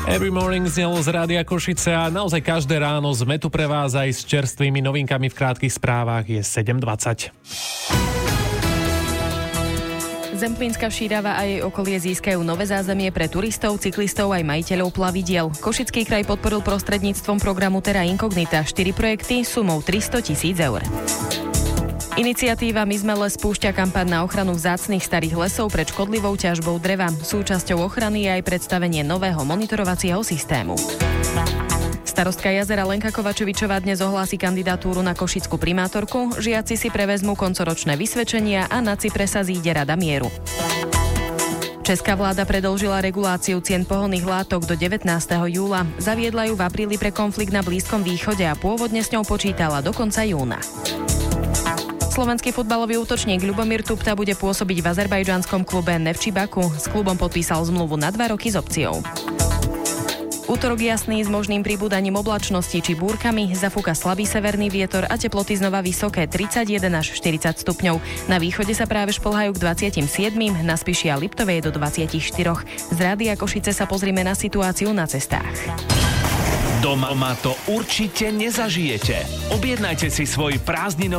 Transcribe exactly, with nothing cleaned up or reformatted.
Every Morning znelo z Rádia Košice a naozaj každé ráno sme tu pre vás aj s čerstvými novinkami v krátkych správach. Je sedem dvadsať. Zemplínska Šírava a jej okolie získajú nové zázemie pre turistov, cyklistov aj majiteľov plavidiel. Košický kraj podporil prostredníctvom programu Terra Incognita štyri projekty sumou tristo tisíc eur. Iniciatíva My sme les spúšťa kampaň na ochranu vzácnych starých lesov pred škodlivou ťažbou dreva. Súčasťou ochrany je aj predstavenie nového monitorovacieho systému. Starostka jazera Lenka Kovačevičová dnes ohlási kandidatúru na košickú primátorku, žiaci si prevezmú koncoročné vysvedčenia a na Cypre sa zíde Rada mieru. Česká vláda predĺžila reguláciu cien pohonných látok do devätnásteho júla. Zaviedla ju v apríli pre konflikt na Blízkom východe a pôvodne s ňou počítala do konca júna. Slovenský futbalový útočník Ľubomír Tupta bude pôsobiť v azerbajdžanskom klube Nefči Baku. S klubom podpísal zmluvu na dva roky s opciou. Útorok jasný s možným pribúdaním oblačnosti či búrkami, zafúka slabý severný vietor a teploty znova vysoké tridsaťjeden až štyridsať stupňov. Na východe sa práve šplhajú k dvadsiatim siedmim, na Spiši a Liptovej do dvadsaťštyri. Z Rádia Košice sa pozrime na situáciu na cestách. Doma to určite nezažijete. Objednajte si svoj prázdninový